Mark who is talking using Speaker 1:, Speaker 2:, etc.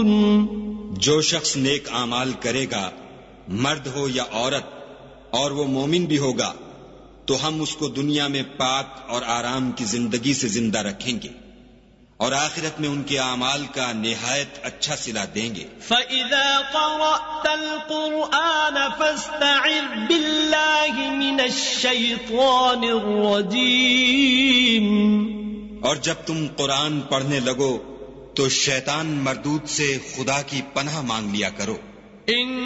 Speaker 1: जो शख्स नेक आमाल करेगा, मर्द हो या औरत, और वो मोमिन भी होगा, तो हम उसको दुनिया में पाक और आराम की जिंदगी से जिंदा रखेंगे और आखिरत में उनके आमाल का निहायत अच्छा सिला देंगे।
Speaker 2: فَإِذَا قَرَأْتَ الْقُرْآنَ فَاسْتَعِذْ بِاللَّهِ مِنَ الشَّيْطَانِ الرَّجِيمِ।
Speaker 1: और जब तुम कुरान पढ़ने लगो तो शैतान मरदूद से खुदा की पनाह मांग लिया करो।